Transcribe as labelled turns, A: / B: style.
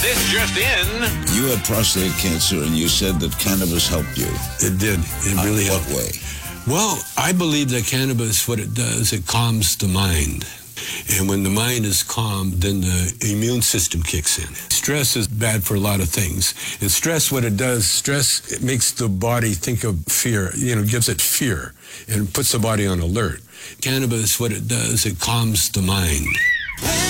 A: This just in.
B: You had prostate cancer, and you said that cannabis helped you.
C: It did. It really helped.
B: What way?
C: Well, I believe that cannabis, what it does, it calms the mind. And when the mind is calm, then the immune system kicks in. Stress is bad for a lot of things. And stress, what it does, stress, it makes the body think of fear, gives it fear and puts the body on alert. Cannabis, what it does, it calms the mind.